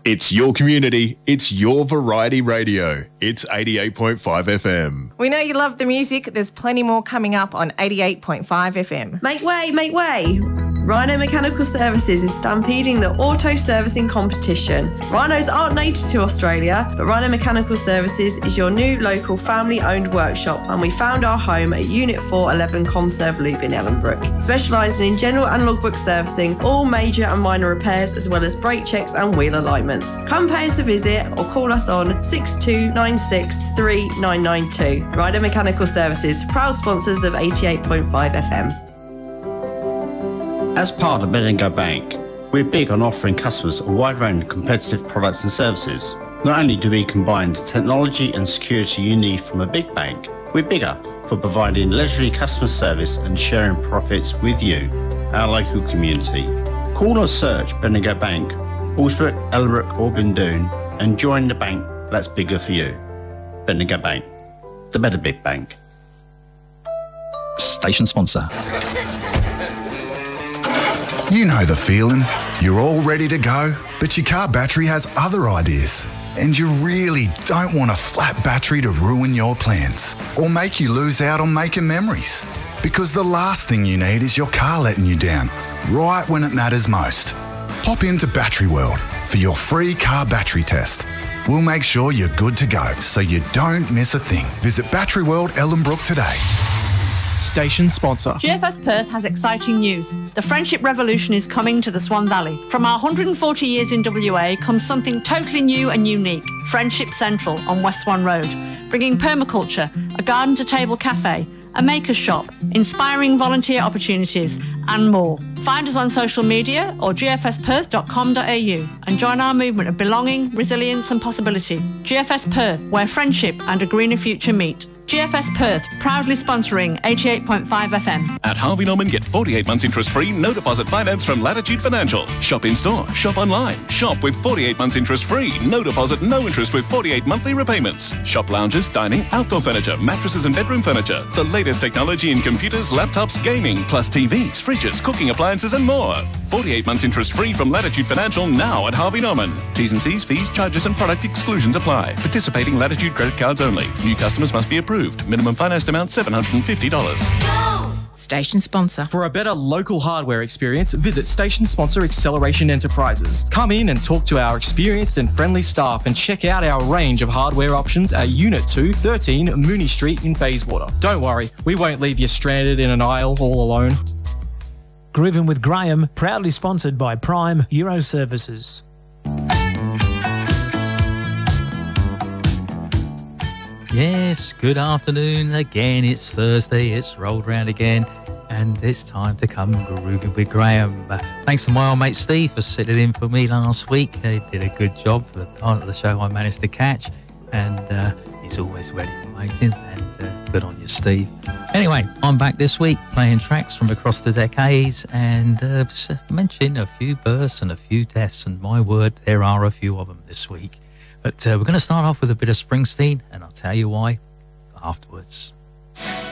It's your community. It's your variety radio. It's 88.5 FM. We know you love the music. There's plenty more coming up on 88.5 FM. Make way, make way. Rhino Mechanical Services is stampeding the auto servicing competition. Rhinos aren't native to Australia, but Rhino Mechanical Services is your new local family-owned workshop, and we found our home at Unit 411 Comserve Loop in Ellenbrook, specialising in general and logbook servicing, all major and minor repairs, as well as brake checks and wheel alignments. Come pay us a visit or call us on 6296 3992. Rhino Mechanical Services, proud sponsors of 88.5 FM. As part of Bendigo Bank, we're big on offering customers a wide range of competitive products and services. Not only do we combine the technology and security you need from a big bank, we're bigger for providing leisurely customer service and sharing profits with you, our local community. Call or search Bendigo Bank, Allsbrook, Ellenbrook or Bindoon and join the bank that's bigger for you. Bendigo Bank, the better big bank. Station sponsor. You know the feeling. You're all ready to go, but your car battery has other ideas. And you really don't want a flat battery to ruin your plans or make you lose out on making memories. Because the last thing you need is your car letting you down, right when it matters most. Pop into Battery World for your free car battery test. We'll make sure you're good to go so you don't miss a thing. Visit Battery World Ellenbrook today. Station sponsor. GFS Perth has exciting news. The Friendship Revolution is coming to the Swan Valley. From our 140 years in WA comes something totally new and unique. Friendship Central on West Swan Road, bringing permaculture, a garden to table cafe, a maker's shop, inspiring volunteer opportunities and more. Find us on social media or gfsperth.com.au and join our movement of belonging, resilience and possibility. GFS Perth, where friendship and a greener future meet. GFS Perth, proudly sponsoring 88.5 FM. At Harvey Norman, get 48 months interest-free, no deposit finance from Latitude Financial. Shop in-store, shop online. Shop with 48 months interest-free, no deposit, no interest with 48 monthly repayments. Shop lounges, dining, outdoor furniture, mattresses and bedroom furniture. The latest technology in computers, laptops, gaming, plus TVs, fridges, cooking appliances and more. 48 months interest-free from Latitude Financial now at Harvey Norman. T's and C's, fees, charges and product exclusions apply. Participating Latitude credit cards only. New customers must be approved. Minimum financed amount $750. Station sponsor. For a better local hardware experience, visit station sponsor Acceleration Enterprises. Come in and talk to our experienced and friendly staff and check out our range of hardware options at Unit 2, 13 Mooney Street in Bayswater. Don't worry, we won't leave you stranded in an aisle all alone. Groovin' with Graham, proudly sponsored by Prime Euro Services. Yes, good afternoon again. It's Thursday, it's rolled round again, and it's time to come grooving with Graham. Thanks to my old mate Steve for sitting in for me last week. He did a good job for the part of the show I managed to catch, and he's always ready and waiting, and good on you, Steve. Anyway, I'm back this week playing tracks from across the decades and mentioning a few births and a few deaths, and my word, there are a few of them this week. But we're going to start off with a bit of Springsteen, and I'll tell you why afterwards.